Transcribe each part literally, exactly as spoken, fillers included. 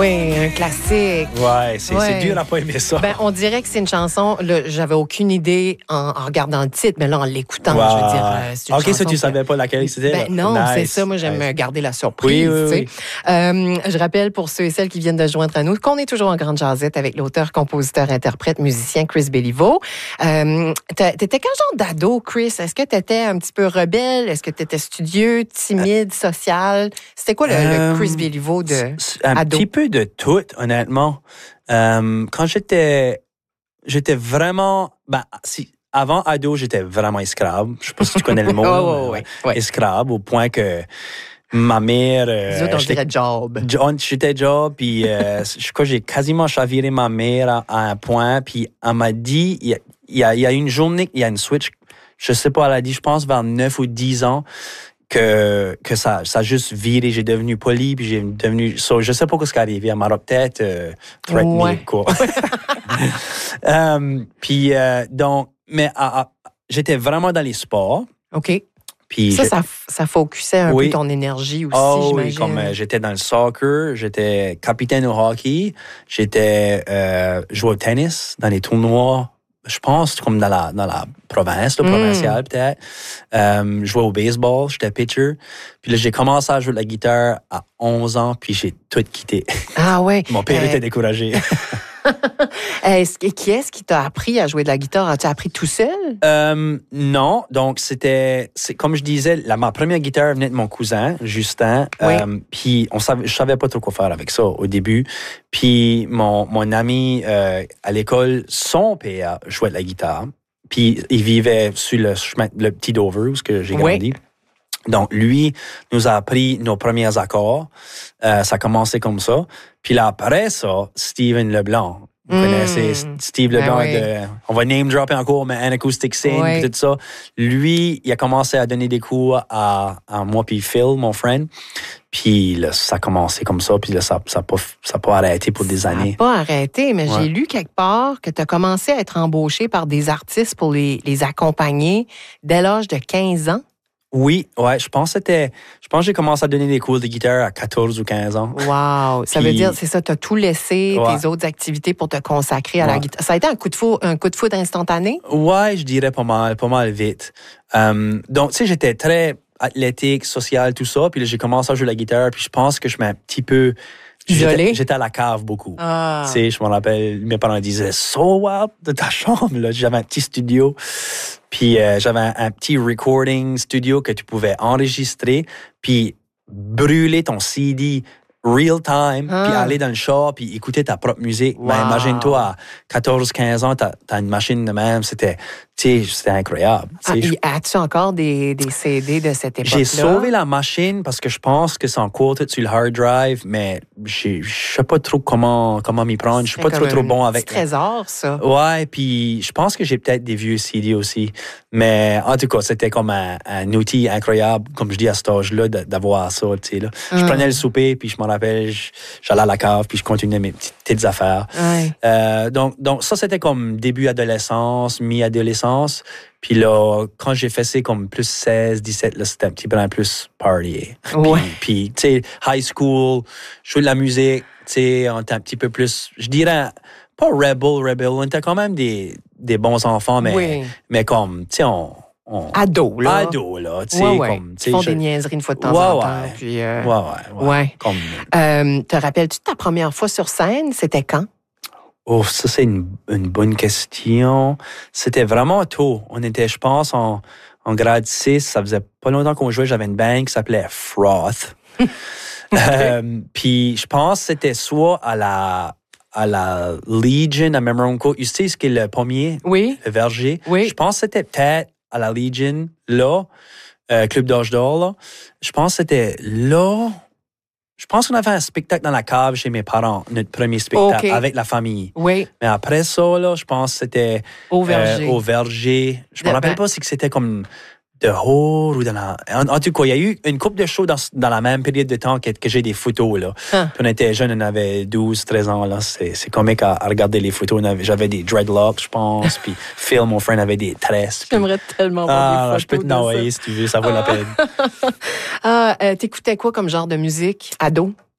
Oui, un classique. Ouais, c'est, ouais. c'est dur à pas aimer ça. Ben, on dirait que c'est une chanson, là, j'avais aucune idée en, en regardant le titre, mais là, en l'écoutant, wow. je veux dire, euh, c'est une OK, chanson ça, tu que... savais pas laquelle c'était? Ben, non, nice. c'est ça. Moi, j'aime nice. garder la surprise. Oui, oui, tu sais. oui. Euh, je rappelle pour ceux et celles qui viennent de joindre à nous qu'on est toujours en grande jasette avec l'auteur, compositeur, interprète, musicien Chris Béliveau. Euh, t'étais quel genre d'ado, Chris? Est-ce que t'étais un petit peu rebelle? Est-ce que t'étais studieux, timide, social? C'était quoi le, euh, le Chris Béliveau de un ado? petit peu de tout, honnêtement. Euh, quand j'étais, j'étais vraiment, ben, si, avant ado, j'étais vraiment escrave. Je sais pas si tu connais le mot. oh, oh, ouais, ouais. Escrave, au point que ma mère. Euh, autres, on dirait job. job. J'étais job, puis euh, je crois que j'ai quasiment chaviré ma mère à, à un point, puis elle m'a dit, il y a, il y a, il y a une journée, il y a une switch, je sais pas, elle a dit, je pense vers neuf ou dix ans, que, que ça, ça a juste viré. J'ai devenu poli, puis j'ai devenu... So, je sais pas ce qui est arrivé. Elle m'aura peut-être euh, threatené, ouais. quoi. um, puis, euh, donc... Mais uh, uh, j'étais vraiment dans les sports. OK. Puis ça, ça, ça focusait un oui. peu ton énergie aussi, oh, j'imagine. Oui, comme euh, j'étais dans le soccer, j'étais capitaine au hockey, j'étais euh, joué au tennis dans les tournois, je pense, comme dans la, dans la province, le mm. provincial peut-être. Euh, je jouais au baseball, j'étais pitcher. Puis là, j'ai commencé à jouer de la guitare à onze ans, puis j'ai tout quitté. Ah ouais. Mon père euh... était découragé. est-ce, qui est-ce qui t'a appris à jouer de la guitare? As-tu appris tout seul? Euh, non. Donc, c'était... C'est, comme je disais, la, ma première guitare venait de mon cousin, Justin. Oui. Euh, puis, on savait, je savais pas trop quoi faire avec ça au début. Puis, mon, mon ami euh, à l'école, son père jouait de la guitare. Puis, il vivait sur le chemin, le petit Dover, où j'ai grandi. Oui. Donc, lui nous a appris nos premiers accords. Euh, ça a commencé comme ça. Puis là, après ça, Steven Leblanc. Vous mmh. connaissez Steve Leblanc, ben oui. de, on va name dropper encore, mais An Acoustic Scene, oui. tout ça. Lui, il a commencé à donner des cours à, à moi puis Phil, mon friend. Puis là, ça a commencé comme ça, puis là, ça n'a ça pas, ça pas arrêté pour des ça années. Ça n'a pas arrêté, mais ouais. j'ai lu quelque part que tu as commencé à être embauché par des artistes pour les, les accompagner dès l'âge de quinze ans. Oui, ouais, je pense que c'était. Je pense que j'ai commencé à donner des cours de guitare à quatorze ou quinze ans. Wow! Ça Puis, veut dire, c'est ça, tu as tout laissé, ouais. tes autres activités pour te consacrer à ouais. la guitare. Ça a été un coup de foudre, un coup de foudre instantané? Ouais, je dirais pas mal, pas mal vite. Um, donc, tu sais, j'étais très athlétique, social, tout ça. Puis là, j'ai commencé à jouer la guitare. Puis je pense que je m'ai un petit peu. Isolé? J'étais, j'étais à la cave beaucoup. Ah. Tu sais, je me rappelle, mes parents disaient, so what, de ta chambre, là. J'avais un petit studio. Puis euh, j'avais un, un petit recording studio que tu pouvais enregistrer, puis brûler ton C D real time, ah. puis aller dans le shop, puis écouter ta propre musique. Wow. Ben, imagine-toi, à quatorze quinze ans, t'as, t'as une machine de même. C'était, tu sais, c'était incroyable. Ah, je... As-tu encore des, des C D de cette époque-là? J'ai sauvé la machine parce que je pense que c'est encore tout sur le hard drive, mais je sais pas trop comment, comment m'y prendre. Je suis pas trop, trop bon avec... C'est un trésor, ça. Ouais, puis je pense que j'ai peut-être des vieux C D aussi. Mais en tout cas, c'était comme un, un outil incroyable, comme je dis à cet âge-là, d'avoir ça, tu sais, là. Hum. Je prenais le souper, puis je m'en rappelle, j'allais à la cave, puis je continuais mes petites, petites affaires. Ouais. Euh, donc, donc, ça, c'était comme début adolescence, mi-adolescence. Puis là, quand j'ai fait ça comme plus seize, dix-sept, là, c'était un petit peu plus party. Ouais. Puis, puis tu sais, high school, jouer de la musique, tu sais, on était un petit peu plus, je dirais, pas rebel, rebel, on était quand même des, des bons enfants, mais, oui. mais comme, tu sais, on... On... Ado, là. Ado, là. Tu sais, ouais, ouais. comme. Ils font je... des niaiseries une fois de temps ouais, en temps. Ouais. Puis, euh... ouais, ouais, ouais. ouais. Comme... Euh, te rappelles-tu de ta première fois sur scène? C'était quand? Oh, ça, c'est une, une bonne question. C'était vraiment tôt. On était, je pense, en, en grade six. Ça faisait pas longtemps qu'on jouait. J'avais une band qui s'appelait Froth. euh, Puis, je pense que c'était soit à la... à la Legion, à Memronco. Tu sais ce qu'est le pommier? Oui. Le verger? Oui. Je pense que c'était peut-être à la Legion, là, euh, Club d'Âge d'Or, là. Je pense que c'était là. Je pense qu'on avait un spectacle dans la cave chez mes parents, notre premier spectacle, okay. avec la famille. Oui. Mais après ça, là, je pense que c'était... Au verger. Euh, au verger. Je me de, rappelle ben... pas si c'était comme... de Hall ou dans la... En, en tout cas, il y a eu une couple de shows dans, dans la même période de temps que, que j'ai des photos, là. Huh. Puis on était jeunes, on avait douze, treize ans, là. C'est, c'est comique à, à regarder les photos. Avait, j'avais des dreadlocks, je pense. Puis Phil, mon frère, avait des tresses. Puis... J'aimerais tellement voir ah, des photos. Je peux te n'envoyer si tu veux, ça vaut ah. la peine. ah, euh, t'écoutais quoi comme genre de musique, ado?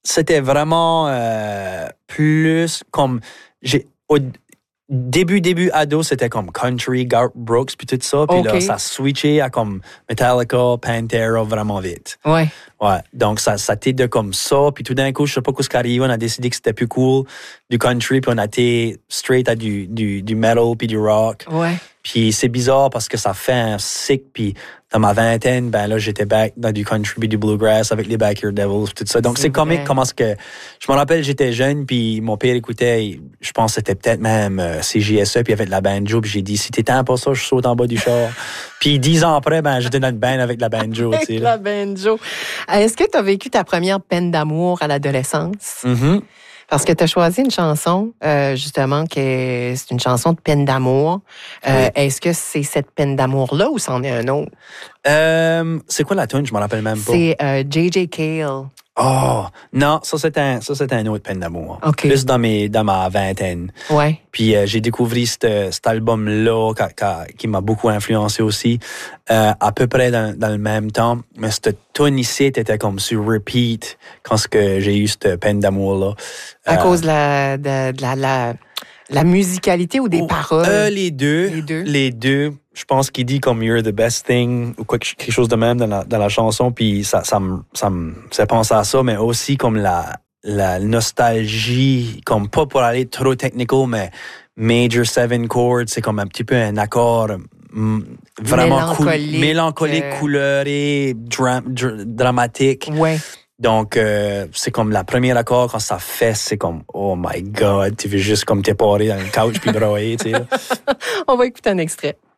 c'était vraiment euh, plus comme... J'ai, au début, début ado, c'était comme country, Garth Brooks, puis tout ça. Puis okay. là, ça switché à comme Metallica, Pantera, vraiment vite. Ouais. Ouais, donc ça, ça t'est de comme ça. Puis tout d'un coup, je sais pas quoi ce qui arrive, on a décidé que c'était plus cool du country, puis on a été straight à du, du, du metal, puis du rock. Ouais. Puis c'est bizarre parce que ça fait un sick. Puis dans ma vingtaine, ben là, j'étais back dans du country puis du bluegrass avec les Backyard Devils, tout ça. Donc c'est, c'est comique comment ce que... Je me rappelle, j'étais jeune, puis mon père écoutait, je pense que c'était peut-être même euh, C J S E, puis il y avait de la banjo. Puis j'ai dit, si t'éteins pas ça, je saute en bas du char. Puis dix ans après, ben j'étais dans une band avec la banjo. Avec la banjo. Est-ce que tu as vécu ta première peine d'amour à l'adolescence? Mm-hmm. Parce que tu as choisi une chanson, euh, justement, qui est, c'est une chanson de peine d'amour. Euh, oui. Est-ce que c'est cette peine d'amour-là ou c'en est un autre? Euh, c'est quoi la tune? Je m'en rappelle même pas. C'est euh, J J Cale. Oh, non, ça c'est un, ça c'est un autre peine d'amour. Okay. Plus dans mes, dans ma vingtaine. Ouais. Puis euh, j'ai découvert cet album-là qui, qui, qui m'a beaucoup influencé aussi, euh, à peu près dans, dans le même temps. Mais cette tune ici était comme sur repeat quand ce que j'ai eu cette peine d'amour-là. À euh, cause de la, de, de la, la, la musicalité ou des oh, paroles? Euh, les deux. Les deux. Les deux. Je pense qu'il dit comme You're the best thing ou quoi, quelque chose de même dans la, dans la chanson. Puis ça, ça me, ça me fait penser à ça, mais aussi comme la, la nostalgie, comme pas pour aller trop technical, mais major seven chords, c'est comme un petit peu un accord mm, vraiment mélancolique, cool, mélancolique, euh... coloré, dra- dra- dramatique. Ouais. Donc, euh, c'est comme la première accord, quand ça fait, c'est comme, oh my God, tu veux juste comme t'es paré dans le couch puis broyer, tu sais. On va écouter un extrait.